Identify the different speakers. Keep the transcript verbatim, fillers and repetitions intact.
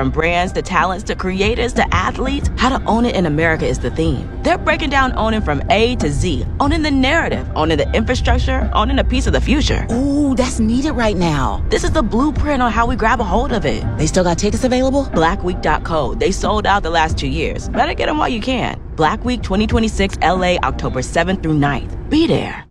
Speaker 1: From brands to talents to creators to athletes, how to own it in America is the theme. They're breaking down owning from A to Z, owning the narrative, owning the infrastructure, owning a piece of the future.
Speaker 2: Ooh, that's needed right now.
Speaker 1: This is the blueprint on how we grab a hold of it.
Speaker 2: They still got tickets available?
Speaker 1: black week dot co. They sold out the last two years. Better get them while you can. Black Week twenty twenty-six L A, October seventh through ninth. Be there.